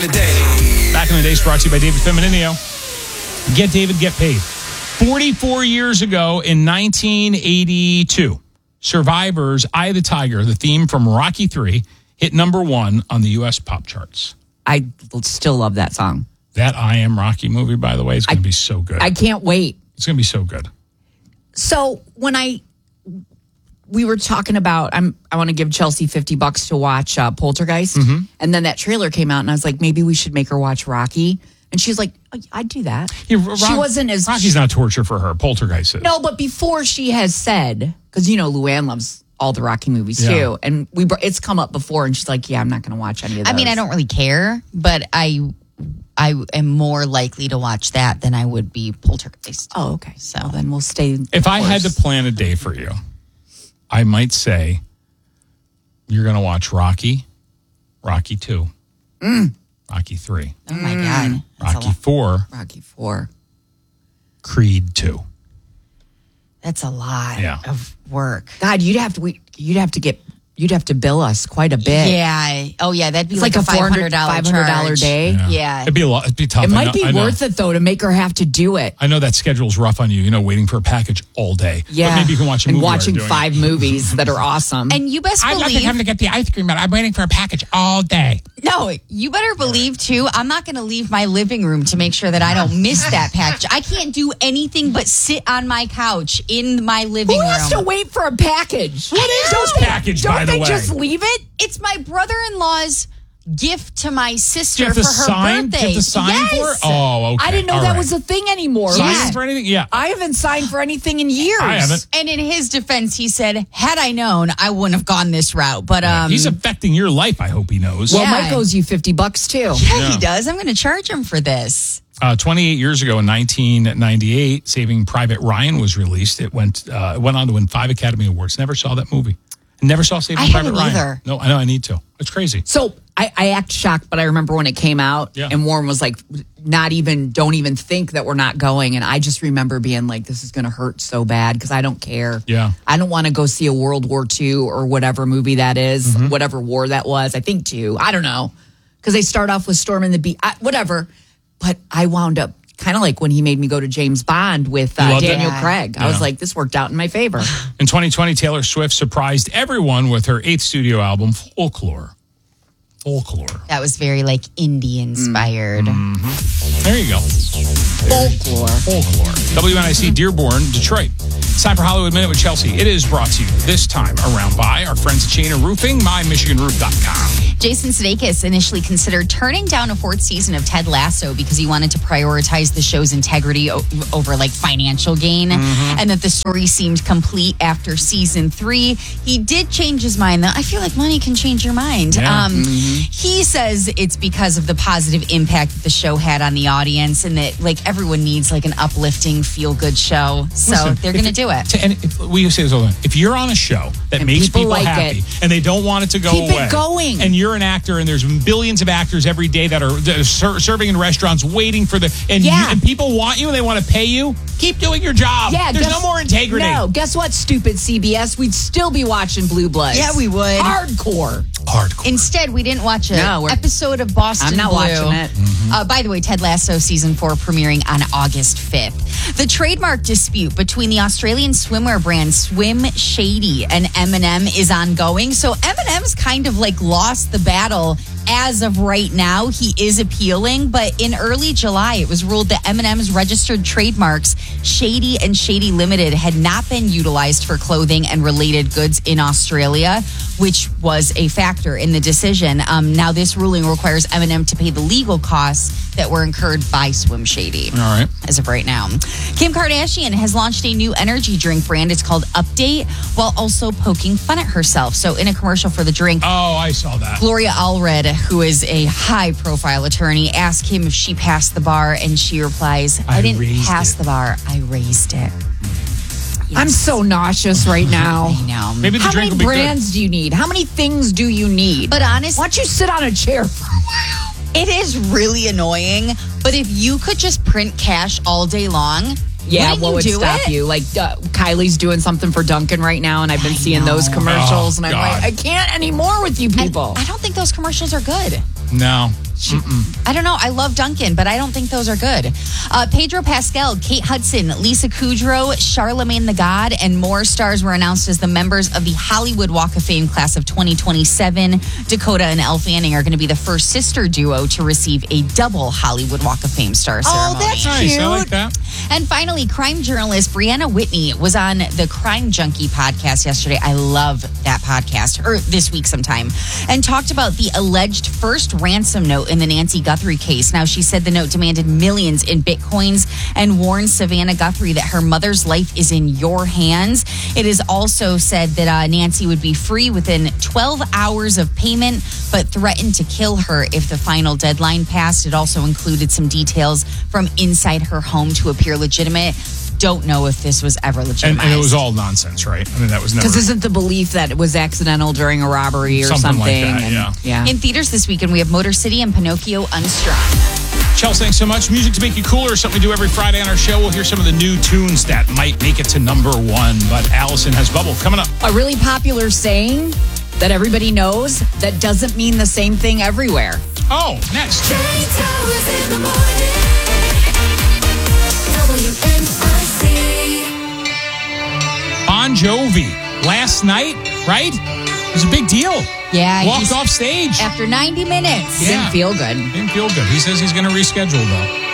the day. Back in the Day is brought to you by David Femininio. Get David, get paid. 44 years ago in 1982, Survivor's Eye of the Tiger, the theme from Rocky III, hit number 1 on the U.S. pop charts. I still love that song. That I Am Rocky movie, by the way, is going to be so good. I can't wait. It's going to be so good. So when we were talking about, I want to give Chelsea $50 to watch Poltergeist. Mm-hmm. And then that trailer came out and I was like, maybe we should make her watch Rocky. And she's like, oh, I'd do that. Yeah, she wasn't as... Rocky's not torture for her. Poltergeist is. No, but before she has said, because, Luann loves all the Rocky movies too. And it's come up before and she's like, yeah, I'm not going to watch any of those. I mean, I don't really care, but I am more likely to watch that than I would be Poltergeist. Oh, okay. So then we'll stay. If I had to plan a day for you, I might say you're going to watch Rocky 2, Rocky 3, Oh my God. Rocky 4, Rocky 4. Creed 2. That's a lot Yeah. of work. God, you'd have to bill us quite a bit. Yeah. Oh, yeah. That'd be It's like a $500 $500 day. Yeah. It'd be a lot. It'd be tough. It might be I know. worth it, though, to make her have to do it. I know that schedule's rough on you, waiting for a package all day. Yeah. But maybe you can watch a movie. And while you're watching doing 5 it. movies that are awesome. And you best I'd love to believe... come to get the ice cream, but I'm waiting for a package all day. No, you better believe, too, I'm not going to leave my living room to make sure that I don't miss that package. I can't do anything but sit on my couch in my living Who room. has to wait for a package? What is this package, by the way? Don't they just leave it? It's my brother-in-law's gift to my sister Do you have for to her sign? birthday. Do you have to sign Yes. for it? Oh, okay. I didn't know All that right. was a thing anymore. Signing for anything? Yeah. I haven't signed for anything in years. I haven't. And in his defense, he said, had I known, I wouldn't have gone this route. But He's affecting your life, I hope he knows. Well, Yeah. Mike owes you $50 too. yeah, he does. I'm going to charge him for this. 28 years ago in 1998, Saving Private Ryan was released. It went on to win 5 Academy Awards. Never saw that movie. Never saw Saving I Private haven't Ryan. either. No, I know. I need to. It's crazy. So I act shocked, but I remember when it came out and Warren was like, don't even think that we're not going. And I just remember being like, this is going to hurt so bad because I don't care. Yeah. I don't want to go see a World War II or whatever movie that is, whatever war that was. I think 2. I don't know. Because they start off with Storm in the Beach, whatever. But I wound up kind of like when he made me go to James Bond with Daniel Craig. I was like, this worked out in my favor. In 2020, Taylor Swift surprised everyone with her 8th studio album, Folklore. That was very like indie inspired. There you go. Folklore. WNIC Dearborn, Detroit. It's time for Hollywood Minute with Chelsea. It is brought to you this time around by our friends at Chain Roofing, mymichiganroof.com. Jason Sudeikis initially considered turning down a 4th season of Ted Lasso because he wanted to prioritize the show's integrity over like financial gain, and that the story seemed complete after season 3. He did change his mind, though. I feel like money can change your mind. Yeah. He says it's because of the positive impact that the show had on the audience, and that like everyone needs like an uplifting, feel-good show. So Listen, they're going to do it. And we say this all the time. If you're on a show that And makes people people like happy it, and they don't want it to go keep away, it going. And you're an actor, and there's billions of actors every day that are serving in restaurants, waiting for and people want you and they want to pay you. Keep doing your job. Yeah, there's no more integrity. No, guess what, stupid CBS? We'd still be watching Blue Bloods. Yeah, we would. Hardcore. Instead, we didn't watch an episode of Boston I'm not Blue. watching it. By the way, Ted Lasso season 4 premiering on August 5th. The trademark dispute between the Australian swimwear brand Swim Shady and M&M is ongoing. So M&M's kind of like lost the battle. As of right now, he is appealing, but in early July, it was ruled that M&M's registered trademarks, Shady and Shady Limited, had not been utilized for clothing and related goods in Australia, which was a factor in the decision. Now, this ruling requires M&M to pay the legal costs that were incurred by Swim Shady. All right. As of right now, Kim Kardashian has launched a new energy drink brand. It's called Update, while also poking fun at herself. So in a commercial for the drink, I saw that. Gloria Allred, who is a high-profile attorney, asked him if she passed the bar, and she replies, I didn't pass the bar, I raised it. Yes. I'm so nauseous right now. I know. Maybe the How drink many will be brands do you need? How many things do you need? But honestly, why don't you sit on a chair for a while? It is really annoying, but if you could just print cash all day long, what would stop you? Like Kylie's doing something for Dunkin' right now, and I've been seeing those commercials, and I'm like, I can't anymore with you people. I don't think those commercials are good. No. I don't know. I love Duncan, but I don't think those are good. Pedro Pascal, Kate Hudson, Lisa Kudrow, Charlemagne the God, and more stars were announced as the members of the Hollywood Walk of Fame class of 2027. Dakota and Elle Fanning are going to be the first sister duo to receive a double Hollywood Walk of Fame star ceremony. Oh, that's Nice. cute. I like that. And finally, crime journalist Brianna Whitney was on the Crime Junkie podcast yesterday. I love that podcast, or this week sometime, and talked about the alleged first ransom note in the Nancy Guthrie case. Now, she said the note demanded millions in Bitcoins and warned Savannah Guthrie that her mother's life is in your hands. It is also said that Nancy would be free within 12 hours of payment, but threatened to kill her if the final deadline passed. It also included some details from inside her home to appear legitimate. Don't know if this was ever legitimized. And it was all nonsense, right? I mean, that was never. Because isn't the belief that it was accidental during a robbery or Something something? like that, yeah. In theaters this weekend, we have Motor City and Pinocchio Unstrung. Chels, thanks so much. Music to make you cooler, something we do every Friday on our show. We'll hear some of the new tunes that might make it to number one. But Allison has Bubble coming up. A really popular saying that everybody knows that doesn't mean the same thing everywhere. Oh, next. Bon Jovi. Last night, right? It was a big deal. Yeah. Walked off stage. After 90 minutes. Yeah. Didn't feel good. Didn't feel good. He says he's going to reschedule, though.